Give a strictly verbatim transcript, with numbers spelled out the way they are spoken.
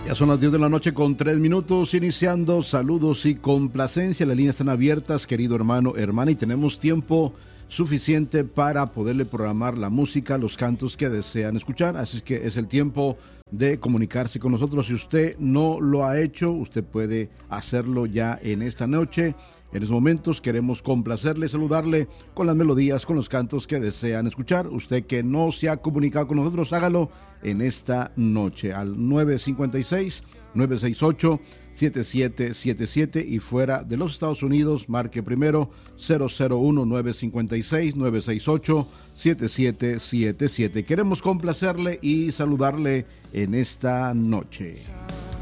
Ya son las diez de la noche con tres minutos, iniciando saludos y complacencia. Las líneas están abiertas, querido hermano, hermana, y tenemos tiempo suficiente para poderle programar la música, los cantos que desean escuchar. Así es que es el tiempo de comunicarse con nosotros. Si usted no lo ha hecho, usted puede hacerlo ya en esta noche. En estos momentos queremos complacerle, saludarle con las melodías, con los cantos que desean escuchar. Usted que no se ha comunicado con nosotros, hágalo en esta noche al nueve cinco seis, nueve seis ocho, siete siete siete siete y fuera de los Estados Unidos, marque primero cero cero uno, nueve cinco seis, nueve seis ocho, siete siete siete siete. Queremos complacerle y saludarle en esta noche.